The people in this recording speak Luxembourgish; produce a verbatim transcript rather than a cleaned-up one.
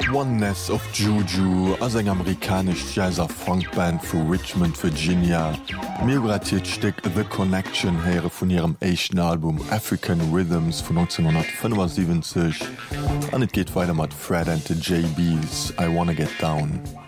Oneness of Juju ass eng amerikasch Jazzer Funkband vu Richmond, Virginia. Mirgratiert Steck The Connection here vun ihrem echten Album African Rhythms vu neunzehnhundertfünfundsiebzig. An et geht weiter mat Fred and the J Bs I Wanna Get Down.